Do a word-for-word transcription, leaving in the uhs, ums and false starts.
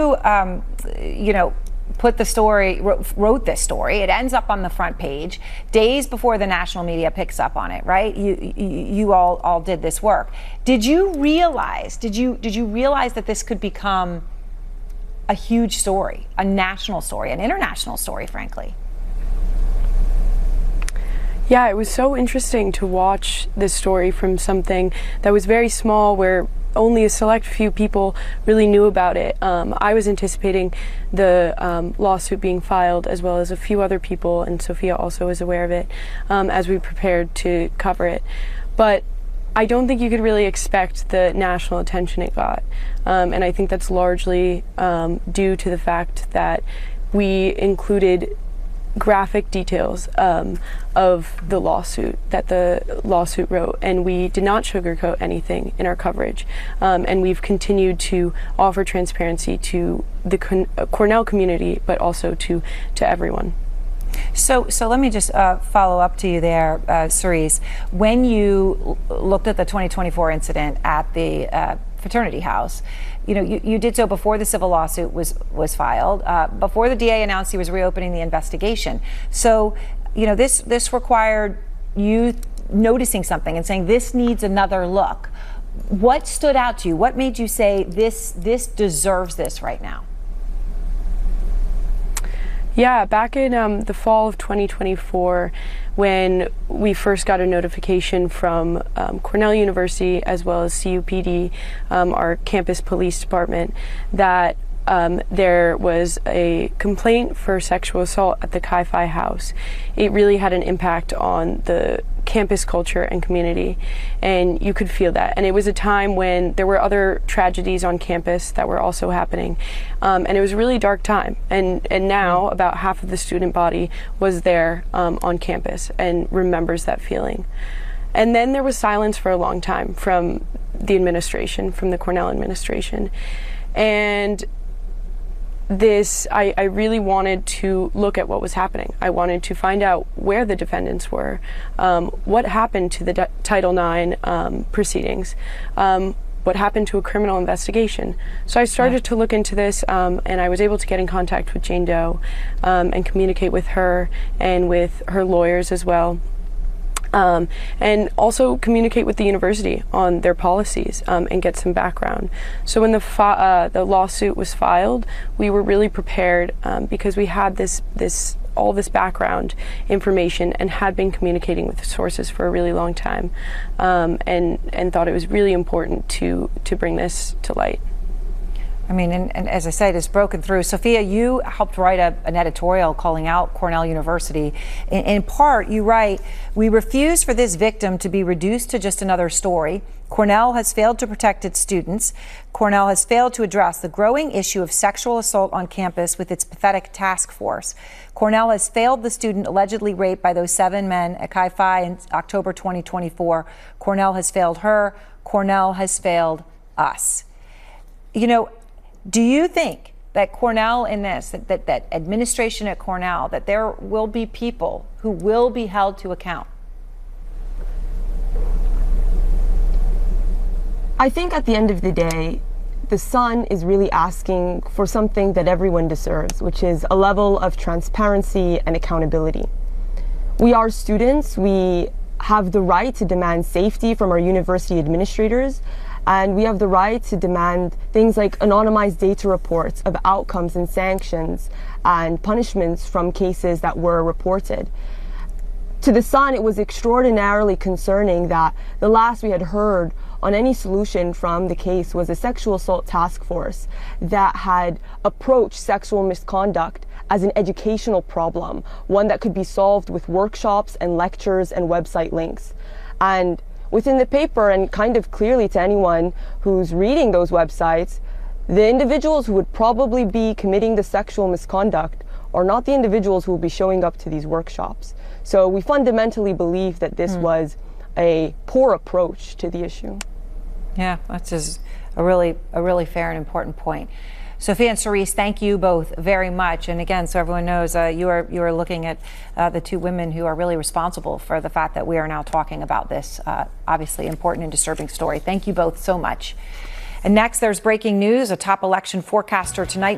you, um, you know, put the story, wrote this story. It ends up on the front page days before the national media picks up on it, right? You, you, you all, all did this work. Did you realize, did you, did you realize that this could become a huge story, a national story, an international story, frankly? Yeah, it was so interesting to watch this story from something that was very small, where only a select few people really knew about it. Um, I was anticipating the um, lawsuit being filed, as well as a few other people, and Sophia also was aware of it um, as we prepared to cover it. But I don't think you could really expect the national attention it got. Um, and I think that's largely um, due to the fact that we included graphic details um, of the lawsuit that the lawsuit wrote, and we did not sugarcoat anything in our coverage, um, and we've continued to offer transparency to the con Cornell community, but also to to everyone. So, so let me just uh, follow up to you there, uh, Cerise. When you looked at the twenty twenty-four incident at the uh, fraternity house, you know, you, you did so before the civil lawsuit was was filed, uh, before the D A announced he was reopening the investigation. So, you know, this this required you noticing something and saying this needs another look. What stood out to you? What made you say this this deserves this right now? Yeah, back in um, the fall of twenty twenty-four, when we first got a notification from um, Cornell University, as well as C U P D, um, our campus police department, that um, there was a complaint for sexual assault at the Chi Phi house, it really had an impact on the campus culture and community, and you could feel that. And it was a time when there were other tragedies on campus that were also happening, um, and it was a really dark time. And and now about half of the student body was there um, on campus and remembers that feeling. And then there was silence for a long time from the administration, from the Cornell administration, and this, I, I really wanted to look at what was happening. I wanted to find out where the defendants were, um, what happened to the Title nine um, proceedings, um, what happened to a criminal investigation. So I started yeah. to look into this, um, and I was able to get in contact with Jane Doe um, and communicate with her and with her lawyers as well. Um, and also communicate with the university on their policies um, and get some background. So when the uh, the lawsuit was filed, we were really prepared um, because we had this this all this background information and had been communicating with sources for a really long time, um, and and thought it was really important to to bring this to light. I mean, and, and as I said, it's broken through. Sophia, you helped write a, an editorial calling out Cornell University. In, in part, you write, "We refuse for this victim to be reduced to just another story. Cornell has failed to protect its students. Cornell has failed to address the growing issue of sexual assault on campus with its pathetic task force. Cornell has failed the student allegedly raped by those seven men at Chi Phi in October twenty twenty-four. Cornell has failed her. Cornell has failed us." You know, do you think that Cornell in this, that, that, that administration at Cornell, that there will be people who will be held to account? I think at the end of the day, the Sun is really asking for something that everyone deserves, which is a level of transparency and accountability. We are students. We have the right to demand safety from our university administrators, and we have the right to demand things like anonymized data reports of outcomes and sanctions and punishments from cases that were reported. To the Sun, it was extraordinarily concerning that the last we had heard on any solution from the case was a sexual assault task force that had approached sexual misconduct as an educational problem, one that could be solved with workshops and lectures and website links. And within the paper, and kind of clearly to anyone who's reading those websites, the individuals who would probably be committing the sexual misconduct are not the individuals who will be showing up to these workshops. So we fundamentally believe that this mm. was a poor approach to the issue. Yeah, that's just a really, a really fair and important point. Sophia and Cerise, thank you both very much. And again, so everyone knows, uh, you are you are looking at uh, the two women who are really responsible for the fact that we are now talking about this uh, obviously important and disturbing story. Thank you both so much. And next, there's breaking news. A top election forecaster tonight